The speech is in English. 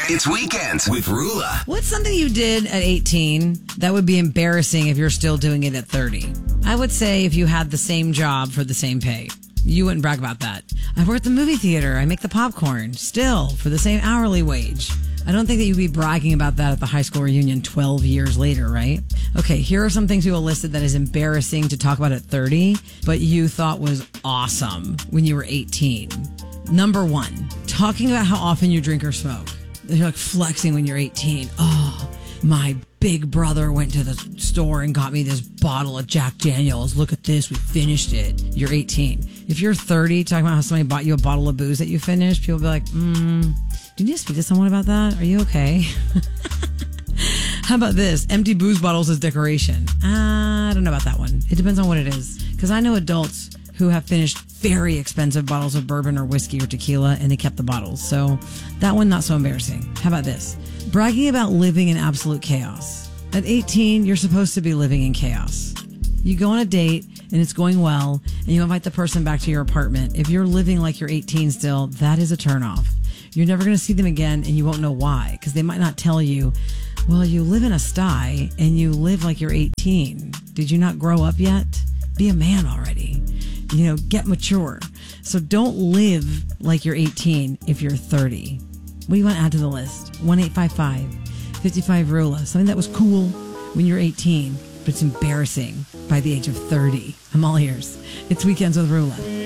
It's Weekends with Rula. What's something you did at 18 that would be embarrassing if you're still doing it at 30? I would say if you had the same job for the same pay. You wouldn't brag about that. I work at the movie theater. I make the popcorn. Still, for the same hourly wage. I don't think that you'd be bragging about that at the high school reunion 12 years later, right? Okay, here are some things people listed that is embarrassing to talk about at 30, but you thought was awesome when you were 18. Number 1, talking about how often you drink or smoke. You're like flexing when you're 18. Oh, my big brother went to the store and got me this bottle of Jack Daniels. Look at this. We finished it. You're 18. If you're 30, talking about how somebody bought you a bottle of booze that you finished, people will be like, do you need to speak to someone about that? Are you okay? How about this? Empty booze bottles as decoration. I don't know about that one. It depends on what it is. Because I know adults who have finished very expensive bottles of bourbon or whiskey or tequila and they kept the bottles. So that one, not so embarrassing. How about this? Bragging about living in absolute chaos. At 18, you're supposed to be living in chaos. You go on a date and it's going well and you invite the person back to your apartment. If you're living like you're 18 still, that is a turnoff. You're never going to see them again and you won't know why because they might not tell you, well, you live in a sty and you live like you're 18. Did you not grow up yet? Be a man already. Get mature. So don't live like you're 18 if you're 30. What do you want to add to the list? 1-855-55-RULA. Something that was cool when you're 18, but it's embarrassing by the age of 30. I'm all ears. It's Weekends with Rula.